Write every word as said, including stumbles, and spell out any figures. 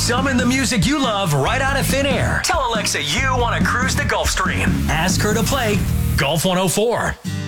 Summon the music you love right out of thin air. Tell Alexa you want to cruise the Gulf Stream. Ask her to play Golf one oh four.